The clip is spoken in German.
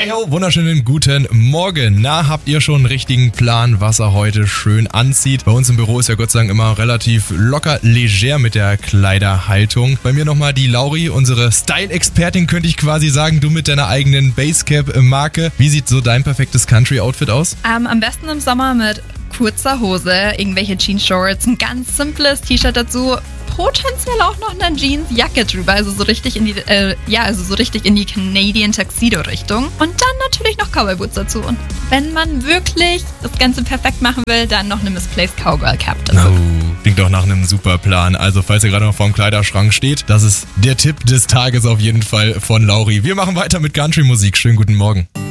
Hey ho, wunderschönen guten Morgen. Na, habt ihr schon einen richtigen Plan, was er heute schön anzieht? Bei uns im Büro ist ja Gott sei Dank immer relativ locker, leger mit der Kleiderhaltung. Bei mir nochmal die Lauri, unsere Style-Expertin, könnte ich quasi sagen. Du mit deiner eigenen Basecap-Marke. Wie sieht so dein perfektes Country-Outfit aus? Am besten im Sommer mit kurzer Hose, irgendwelche Jeans-Shorts, ein ganz simples T-Shirt dazu. Potenziell auch noch eine Jeansjacke drüber, also so richtig in die Canadian Tuxedo-Richtung. Und dann natürlich noch Cowboy-Boots dazu. Und wenn man wirklich das Ganze perfekt machen will, dann noch eine Misplaced Cowgirl Cap dazu. Oh, klingt doch nach einem super Plan. Also falls ihr gerade noch vorm Kleiderschrank steht, das ist der Tipp des Tages auf jeden Fall von Lauri. Wir machen weiter mit Country-Musik. Schönen guten Morgen.